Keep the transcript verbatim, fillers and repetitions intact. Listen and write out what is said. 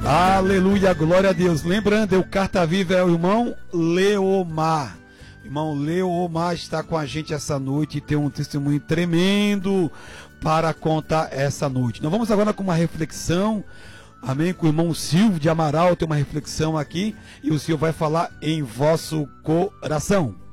Aleluia, glória a Deus. Lembrando, o Carta Viva é o irmão Leomar. Irmão Leomar está com a gente essa noite e tem um testemunho tremendo para contar essa noite. Nós vamos agora com uma reflexão, amém, com o irmão Silvio de Amaral, tem uma reflexão aqui e o Senhor vai falar em vosso coração.